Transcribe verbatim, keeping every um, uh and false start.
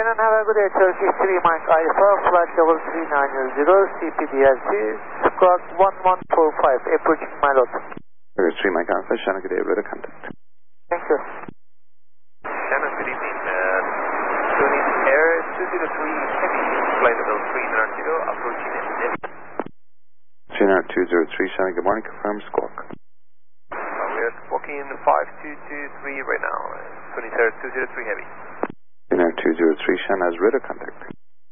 Shannon, have a good day. Turkish three Mike Alpha, flight level three nine zero, C P D L T, squawk one one four five, approaching my lot. Turkish three Mike Alpha, Shannon, good day, radar contact. Thank you. Shannon, good evening. Uh, Tuning Air two zero three Heavy, flight level three nine zero, approaching Delhi. three nine two zero three, Shannon, good morning, confirm squawk. Uh, we are squawking five two two three right now. Tuning Air two zero three Heavy. three nine two zero three, Shannon, has radar contact.